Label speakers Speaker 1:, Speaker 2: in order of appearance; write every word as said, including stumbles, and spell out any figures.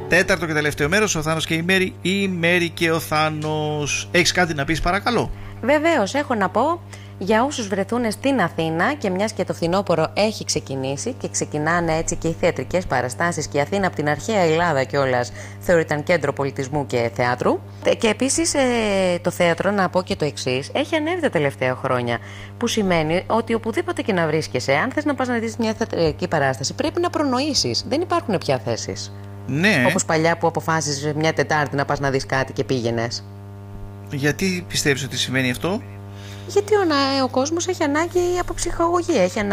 Speaker 1: Τέταρτο και τελευταίο μέρος, ο Θάνος και η Μέρη, η Μέρη και ο Θάνος. Έχεις κάτι να πεις, παρακαλώ?
Speaker 2: Βεβαίως, έχω να πω για όσους βρεθούν στην Αθήνα, και μιας και το φθινόπωρο έχει ξεκινήσει και ξεκινάνε έτσι και οι θεατρικές παραστάσεις, και η Αθήνα από την αρχαία Ελλάδα κιόλας θεωρείται κέντρο πολιτισμού και θεάτρου. Και επίσης ε, το θέατρο, να πω και το εξής, έχει ανέβει τα τελευταία χρόνια. Που σημαίνει ότι οπουδήποτε και να βρίσκεσαι, αν θες να πας να δεις μια θεατρική παράσταση, πρέπει να προνοήσεις. Δεν υπάρχουν πια θέσεις.
Speaker 1: Ναι.
Speaker 2: Όπως παλιά που αποφάσισες μια Τετάρτη να πας να δεις κάτι και πήγαινες.
Speaker 1: Γιατί πιστεύεις ότι σημαίνει αυτό?
Speaker 2: Γιατί ο, ο κόσμος έχει ανάγκη από ψυχαγωγία, έχει ανάγκη